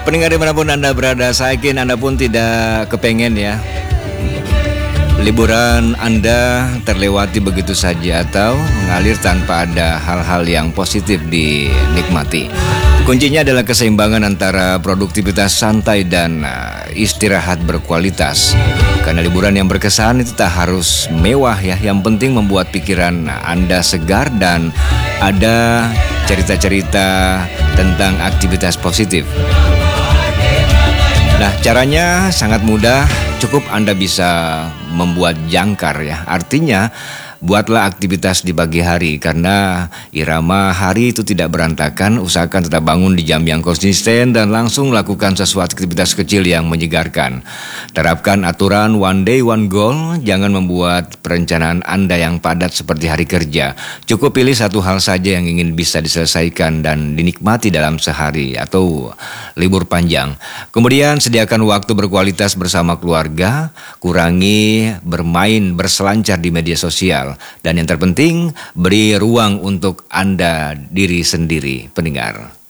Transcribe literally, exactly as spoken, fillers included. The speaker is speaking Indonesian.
Pendengar dimanapun Anda berada, saya yakin Anda pun tidak kepengen ya liburan Anda terlewati begitu saja atau mengalir tanpa ada hal-hal yang positif dinikmati. Kuncinya adalah keseimbangan antara produktivitas santai dan uh, istirahat berkualitas. Karena liburan yang berkesan itu tak harus mewah ya, yang penting membuat pikiran Anda segar dan ada cerita-cerita tentang aktivitas positif. Nah, caranya sangat mudah, cukup Anda bisa membuat jangkar ya. Artinya, buatlah aktivitas di pagi hari karena irama hari itu tidak berantakan. Usahakan tetap bangun di jam yang konsisten dan langsung lakukan sesuatu aktivitas kecil yang menyegarkan. Terapkan aturan one day one goal, jangan membuat perencanaan Anda yang padat seperti hari kerja. Cukup pilih satu hal saja yang ingin bisa diselesaikan dan dinikmati dalam sehari atau libur panjang. Kemudian sediakan waktu berkualitas bersama keluarga, kurangi bermain berselancar di media sosial. Dan yang terpenting, beri ruang untuk Anda diri sendiri, pendengar.